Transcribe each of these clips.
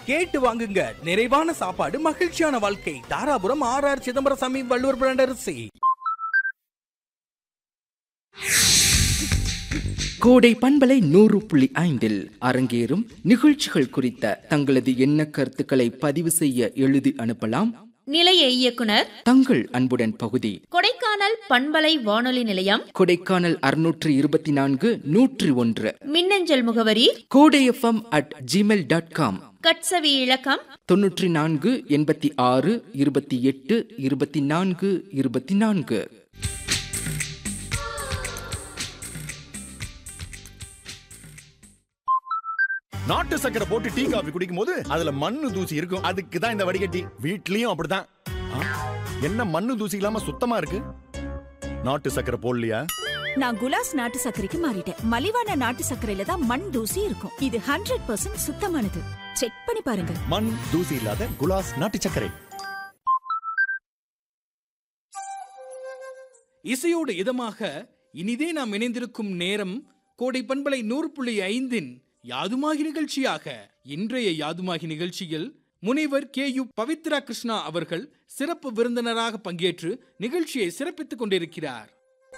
கேட்டு வாங்குங்க. நிறைவான சாப்பாடு, மகிழ்ச்சியான வாழ்க்கை. தாராபுரம் ஆர் சிதம்பரசாமி வள்ளுவர் பிராண்ட் அரிசி. கோடை பண்பலை 100.5 அரங்கேறும் நிகழ்ச்சிகள் குறித்த தங்களது எண்ண கருத்துக்களை பதிவு செய்ய எழுதி அனுப்பலாம். நிலைய இயக்குனர் தங்கள் அன்புடன் பகுதி, கொடைக்கானல் பண்பலை வானொலி நிலையம், கொடைக்கானல் 624 101. மின்னஞ்சல் முகவரி kodayfm@gmail.com. கட்சவி இலக்கம் 94 86 28 24 24. நாட்டு சக்கரை போட்டு டீ காபி குடிக்கும் போது அதுல மண்ணு தூசி இருக்கும். அதுக்கு தான் இந்த வடிகட்டி. வீட்லயும் அப்படிதான். என்ன மண்ணு தூசி இல்லாம சுத்தமா இருக்கு? நாட்டு சக்கரை போடலையா? நான் குலாஸ் நாட்டு சர்க்கரைக்கு மாறிட்டேன். மலிவான நாட்டு சர்க்கரையில தான் மண் தூசி இருக்கும். இது 100% சுத்தமானது. செக் பண்ணி பாருங்க. மண் தூசி இல்லாத குலாஸ் நாட்டு சர்க்கரை. இசையோடு இதமாக இனிதே நாம் இணைந்திருக்கும் நேரம் கோடை பண்பலை 100.5 யாதுமாகி நிகழ்ச்சியாக. இன்றைய யாதுமாகி நிகழ்ச்சியில் முனைவர் KU பவித்ரா கிருஷ்ணா அவர்கள் சிறப்பு விருந்தினராக பங்கேற்று நிகழ்ச்சியை சிறப்பித்துக் கொண்டிருக்கிறார்.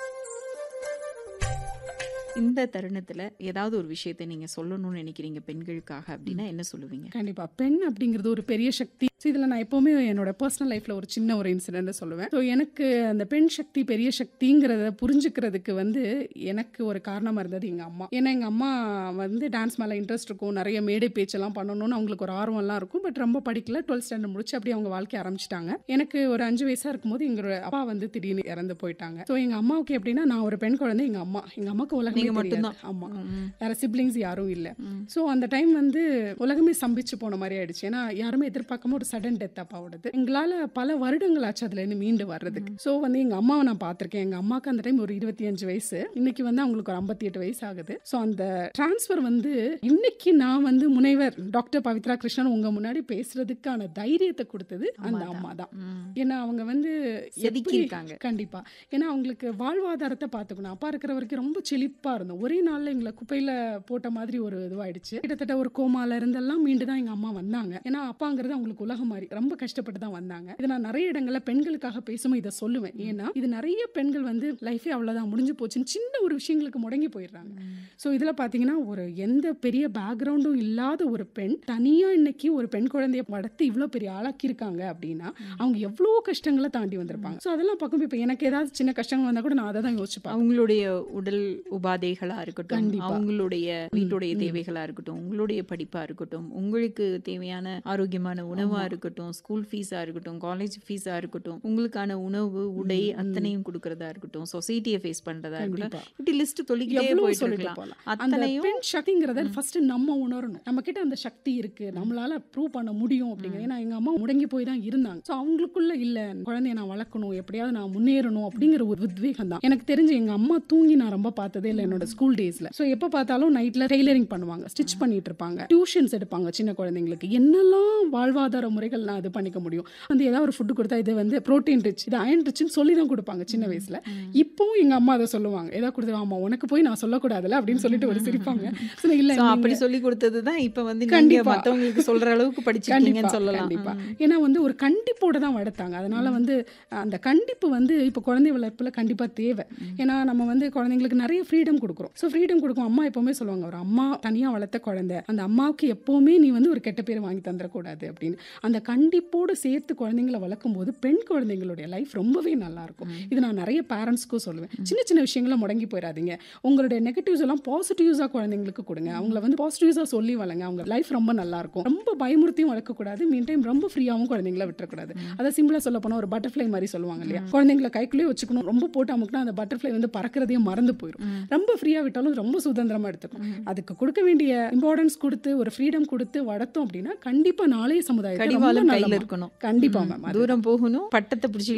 இந்த தருணத்துல ஏதாவது ஒரு விஷயத்தை நீங்க சொல்லணும்னு நினைக்கிறீங்க பெண்களுக்காக அப்படின்னா என்ன சொல்லுவீங்க? கண்டிப்பா பெண் அப்படிங்கிறது ஒரு பெரிய சக்தி. இதுல நான் எப்பவுமே என்னோட பர்சனல் லைஃப்ல ஒரு சின்ன ஒரு இன்சிடென்ட் சொல்லுவேன். ஸோ எனக்கு அந்த பெண் சக்தி பெரிய சக்திங்கிறத புரிஞ்சுக்கிறதுக்கு எனக்கு ஒரு காரணமா இருந்தது எங்க அம்மா. ஏன்னா எங்க அம்மா டான்ஸ் மேல இன்ட்ரெஸ்ட் இருக்கும், நிறைய மேடை பேச்செல்லாம் பண்ணணும்னு அவங்களுக்கு ஒரு ஆர்வம்லாம் இருக்கும். பட் ரொம்ப படிக்கல, 12th ஸ்டாண்டர்ட் முடிச்சு அப்படி அவங்க வாழ்க்கைய ஆரம்பிச்சிட்டாங்க. எனக்கு ஒரு 5 வயசா இருக்கும்போது எங்களோட அப்பா திடீர்னு இறந்து போயிட்டாங்க. ஸோ எங்க அம்மாவுக்கு எப்படின்னா, நான் ஒரு பெண் குழந்தை, எங்க அம்மாவுக்கு உலகமே மட்டும்தான். ஆமா, வேற சிப்ளிங்ஸ் யாரும் இல்ல. ஸோ அந்த டைம் உலகமே சம்பிச்சு போன மாதிரி ஆயிடுச்சு. ஏன்னா யாருமே எதிர்பார்க்காம ஒரு சடன் டெத் அப்பாவோடது. எங்களால பல வருடங்கள் ஆச்சு அதுல இருந்து மீண்டு வர்றதுக்கு. ஸோ எங்க அம்மாவை நான் பார்த்திருக்கேன். எங்க அம்மாவுக்கு அந்த டைம் ஒரு 25 வயசு, இன்னைக்கு அவங்களுக்கு ஒரு 58 வயசு ஆகுது. ஸோ அந்த டிரான்ஸ்ஃபர் இன்னைக்கு நான் முனைவர் டாக்டர் பவித்ரா கிருஷ்ணன் உங்க முன்னாடி பேசுறதுக்கான தைரியத்தை கொடுத்தது அந்த அம்மா தான். ஏன்னா அவங்க செதுக்கியிருக்காங்க. கண்டிப்பா. ஏன்னா அவங்களுக்கு வாழ்வாதாரத்தை பார்த்துக்கணும். அப்பா இருக்கிற வரைக்கும் ரொம்ப செழிப்பா இருந்தோம். ஒரே நாள்ல எங்களை குப்பையில போட்ட மாதிரி ஒரு இதுவாயிடுச்சு. கிட்டத்தட்ட ஒரு கோமால இருந்தெல்லாம் மீண்டுதான் எங்க அம்மா வந்தாங்க. ஏன்னா அப்பாங்கிறது அவங்களுக்கு உலகம் மாதிரி ரொம்ப கஷ்டப்பட்டு தான் வந்தாங்க. இது நான் நிறைய இடங்கள்ல பெண்களுக்காக பேசும்போது இதை சொல்லுவேன். ஏன்னா இது நிறைய பெண்கள் லைஃபே அவ்வளவுதான் முடிஞ்சு போச்சுன்னு சின்ன ஒரு விஷயங்களுக்கு முடங்கி போயிடுறாங்க. ஸோ இதுல பாத்தீங்கன்னா ஒரு எந்த பெரிய பேக்ரவுண்டும் இல்லாத ஒரு பெண் தனியா இன்னைக்கு ஒரு பெண் குழந்தைய வளர்த்து இவ்வளவு பெரிய ஆளாக்கி இருக்காங்க அப்படின்னா அவங்க எவ்வளவு கஷ்டங்களை தாண்டி வந்திருப்பாங்க. ஸோ அதெல்லாம் பார்க்கும்போது இப்ப எனக்கு ஏதாவது சின்ன கஷ்டங்கள் வந்தா கூட நான் அதை தான் யோசிப்பேன். அவங்களுடைய உடல் உபாதைகளா இருக்கட்டும், அவங்களுடைய வீட்டுடைய தேவைகளா இருக்கட்டும், உங்களுடைய படிப்பா இருக்கட்டும், உங்களுக்கு தேவையான ஆரோக்கியமான உணவா இருக்கட்டும், ஸ்கூல் ஃபீஸா இருக்கட்டும், காலேஜ் ஃபீஸா இருக்கட்டும், உங்களுக்கான உணவு உடை அத்தனையும் கொடுக்கறதா இருக்கட்டும், சொசைட்டியை ஃபேஸ் பண்றதா இருக்கட்டும், இப்படி லிஸ்ட் தொலைக்கிட்டே போயிட்டு இருக்கலாம். அத்தனையும் பெண் சக்திங்கிறத ஃபர்ஸ்ட் நம்ம உணரணும். நம்ம கிட்ட அந்த சக்தி இருக்கு, நம்மளால ப்ரூவ் பண்ண முடியும் அப்படிங்கிற. ஏன்னா எங்க அம்மா முடங்கி போய் தான் இருந்தாங்க. ஸோ அவங்களுக்குள்ள இல்ல குழந்தைய நான் வளர்க்கணும், எப்படியாவது நான் முன்னேறணும் அப்படிங்கிற ஒரு உத்வேகம் தான். எனக்கு தெரிஞ்சு எங்க அம்மா தூங்கி நான் ரொம்ப பார்த்ததே இல்லை என்னோட ஸ்கூல் டேஸ்ல. ஸோ எப்போ பார்த்தாலும் நைட்ல டெய்லரிங் பண்ணுவாங்க, ஸ்டிச் பண்ணிட்டு இருப்பாங்க, டியூஷன்ஸ் எடுப்பாங்க சின்ன குழந்தைங்களுக்கு. என்னெல்லாம் வாழ்வாதார முறைகள் நான் இது பண்ணிக்க முடியும். ஏதாவது ஒரு ஃபுட்டு கொடுத்தா இது புரோட்டீன் ரிச், இது அயன் ரிச்னு சொல்லி தான் கொடுப்பாங்க சின்ன வயசுல. இப்போ எங்க அம்மா அதை சொல்லுவாங்க, ஏதாவது கொடுத்து ஆமா உனக்கு போய் நான் சொல்லக்கூடாதுல அப்படின்னு சொல்லிட்டு ஒரு சிரிப்பாங்க. இல்ல அப்படி சொல்லி கொடுத்ததுதான் இப்ப கண்டிப்பா மத்தவங்களுக்கு சொல்ற அளவுக்கு படிச்சிருக்கீங்கன்னு சொல்லலாம். கண்டிப்பா. ஏன்னா ஒரு கண்டிப்போட தான் வளர்த்தாங்க. அதனால அந்த கண்டிப்பு இப்ப குழந்தை வளர்ப்புல கண்டிப்பா தேவை. ஏன்னா நம்ம குழந்தைங்களுக்கு நிறைய ஃப்ரீடம் கொடுக்குறோம். ஸோ ஃப்ரீடம் கொடுக்கும். அம்மா எப்பவுமே சொல்லுவாங்க, ஒரு அம்மா தனியா வளர்த்த குழந்தை, அந்த அம்மாவுக்கு எப்பவுமே நீ ஒரு கெட்ட பேர் வாங்கி தந்துடக்கூடாது அப்படின்னு. அந்த கண்டிப்போடு சேர்த்து குழந்தைங்களை வளர்க்கும் போது பெண் குழந்தைங்களுடைய லைஃப் ரொம்பவே நல்லா இருக்கும். இது நான் நிறைய பேரண்ட்ஸ்க்கும் சொல்லுவேன். சின்ன சின்ன விஷயங்கள முடங்கி போயிடாதீங்க. உங்களுடைய நெகட்டிவ்ஸ் எல்லாம் பாசிட்டிவ்ஸா குழந்தைங்களுக்கு கொடுங்க. அவங்கள பாசிட்டிவ்ஸா சொல்லி வளங்க. அவங்க லைஃப் ரொம்ப நல்லா இருக்கும். ரொம்ப பயமுறுத்தியும் வளர்க்கக்கூடாது, மீன் டைம் ரொம்ப ஃப்ரீயாவும் குழந்தைங்களை விட்டுறக்கூடாது. அதை சிம்பிளா சொல்ல போனா ஒரு பட்டர்ஃப்ளை மாதிரி சொல்லுவாங்க இல்லையா, குழந்தைங்களை கைக்குள்ளேயே வச்சுக்கணும். ரொம்ப போட்டு அமுக்குனா அந்த பட்டர்ஃப்ளை பறக்கிறதையும் மறந்து போயிடும். ரொம்ப ஃப்ரீயா விட்டாலும் ரொம்ப சுதந்திரமா எடுத்துக்கும். அதுக்கு கொடுக்க வேண்டிய இம்பார்ட்டன்ஸ் கொடுத்து ஒரு ஃப்ரீடம் கொடுத்து வளர்த்தோம் அப்படின்னா கண்டிப்பா நாளைய சமுதாயத்தில் கையில இருக்கணும். கண்டிப்பா மேம், தூரம் போகணும், பட்டத்தை பிடிச்சி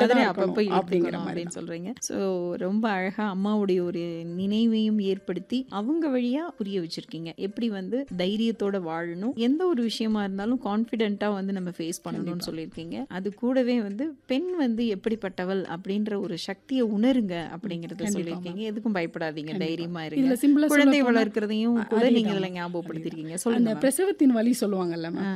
அப்படின்னு சொல்றீங்க. ஸோ ரொம்ப அழகா அம்மாவுடைய ஒரு நினைவையும் ஏற்படுத்தி அவங்க வழியா புரிய வச்சிருக்கீங்க எப்படி தைரியத்தோட வாழணும், எந்த ஒரு விஷயமா இருந்தாலும் கான்ஃபிடென்ட்டா நம்ம ஃபேஸ் பண்ணணும்னு சொல்லியிருக்கீங்க. அது கூடவே பெண் எப்படிப்பட்டவள் அப்படின்ற ஒரு சக்தியை உணருங்க அப்படிங்கறத சொல்லியிருக்கீங்க. எதுக்கும் பயப்படாதீங்க, தைரியமா இருங்க. குழந்தை வளர்க்கிறதையும் கூட நீங்க இதுல ஞாபகப்படுத்திருக்கீங்க. சொல்லுங்க. பிரசவத்தின் வலி சொல்லுவாங்கல்ல,